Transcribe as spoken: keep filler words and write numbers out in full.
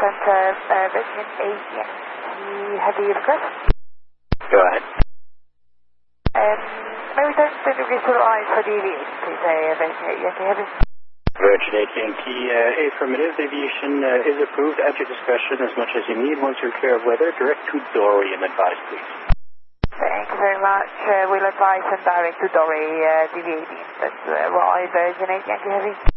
Center, uh, Virgin eight Yankee Heavy request. Go ahead. Um, may we turn the degree to the eyes for deviation, please, uh, Virgin eight Yankee Heavy. Virgin eight Yankee, uh, affirmative. Aviation uh, is approved at your discretion as much as you need. Once you're clear of weather, direct to Dory and advise, please. Thank you very much. Uh, we'll advise and direct to Dory, uh, deviating. That's uh, right, Virgin eight Yankee Heavy.